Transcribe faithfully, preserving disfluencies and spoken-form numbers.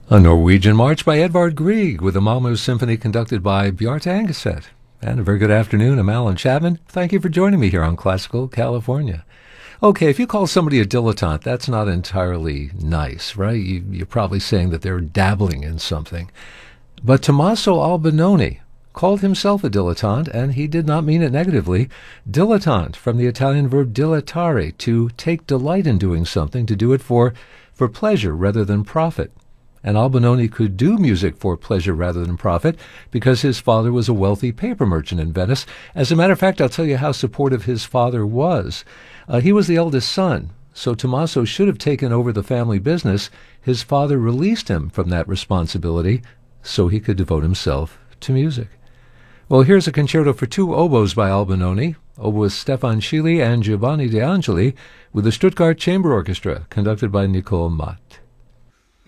A Norwegian March by Edvard Grieg with the Malmö Symphony conducted by Bjarte Engeset. And a very good afternoon. I'm Alan Chapman. Thank you for joining me here on Classical California. Okay, if you call somebody a dilettante, that's not entirely nice, right? You, you're probably saying that they're dabbling in something. But Tommaso Albinoni called himself a dilettante, and he did not mean it negatively. Dilettante, from the Italian verb dilettare, to take delight in doing something, to do it for, for pleasure rather than profit. And Albinoni could do music for pleasure rather than profit because his father was a wealthy paper merchant in Venice. As a matter of fact, I'll tell you how supportive his father was. Uh, he was the eldest son, so Tommaso should have taken over the family business. His father released him from that responsibility so he could devote himself to music. Well, here's a concerto for two oboes by Albinoni, oboist Stefan Schily and Giovanni De Angeli, with the Stuttgart Chamber Orchestra, conducted by Nicole Matt.